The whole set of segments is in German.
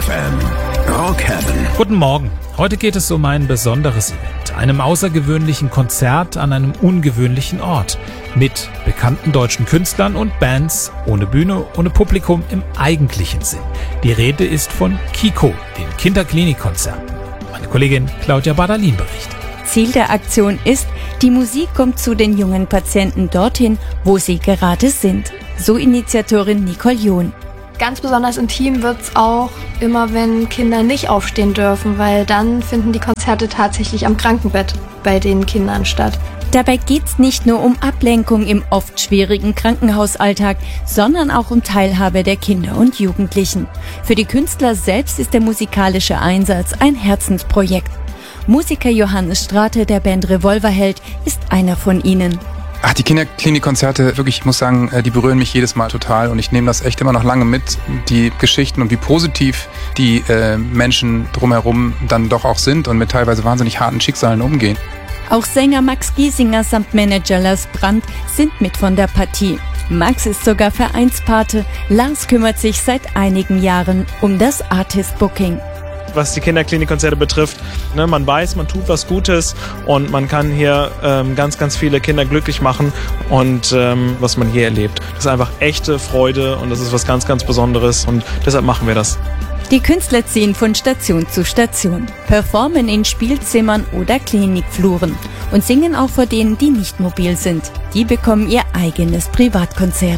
FM. Rock Heaven. Guten Morgen. Heute geht es um ein besonderes Event, einem außergewöhnlichen Konzert an einem ungewöhnlichen Ort. Mit bekannten deutschen Künstlern und Bands, ohne Bühne, ohne Publikum im eigentlichen Sinn. Die Rede ist von KIKO, den Kinderklinikkonzerten. Meine Kollegin Claudia Badalin berichtet. Ziel der Aktion ist, die Musik kommt zu den jungen Patienten dorthin, wo sie gerade sind. So Initiatorin Nicole John. Ganz besonders intim wird's auch immer, wenn Kinder nicht aufstehen dürfen, weil dann finden die Konzerte tatsächlich am Krankenbett bei den Kindern statt. Dabei geht's nicht nur um Ablenkung im oft schwierigen Krankenhausalltag, sondern auch um Teilhabe der Kinder und Jugendlichen. Für die Künstler selbst ist der musikalische Einsatz ein Herzensprojekt. Musiker Johannes Strate der Band Revolverheld ist einer von ihnen. Die Kinderklinikkonzerte, wirklich, ich muss sagen, die berühren mich jedes Mal total und ich nehme das echt immer noch lange mit, die Geschichten und wie positiv die Menschen drumherum dann doch auch sind und mit teilweise wahnsinnig harten Schicksalen umgehen. Auch Sänger Max Giesinger samt Manager Lars Brandt sind mit von der Partie. Max ist sogar Vereinspate, Lars kümmert sich seit einigen Jahren um das Artist Booking. Was die Kinderklinikkonzerte betrifft, man weiß, man tut was Gutes und man kann hier ganz, ganz viele Kinder glücklich machen und was man hier erlebt. Das ist einfach echte Freude und das ist was ganz, ganz Besonderes und deshalb machen wir das. Die Künstler ziehen von Station zu Station, performen in Spielzimmern oder Klinikfluren und singen auch vor denen, die nicht mobil sind. Die bekommen ihr eigenes Privatkonzert.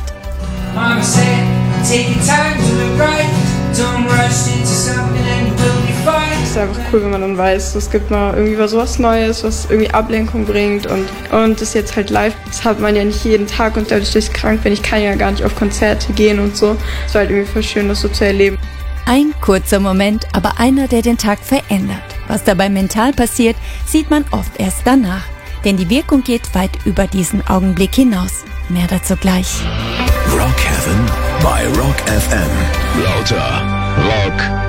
Es ist einfach cool, wenn man dann weiß, es gibt mal irgendwie was Neues, was irgendwie Ablenkung bringt und das jetzt halt live, das hat man ja nicht jeden Tag und dadurch, dass ich krank bin, ich kann ja gar nicht auf Konzerte gehen und so. Es war halt irgendwie voll schön, das so zu erleben. Ein kurzer Moment, aber einer, der den Tag verändert. Was dabei mental passiert, sieht man oft erst danach. Denn die Wirkung geht weit über diesen Augenblick hinaus. Mehr dazu gleich. Rock Heaven bei Rock FM. Lauter Rock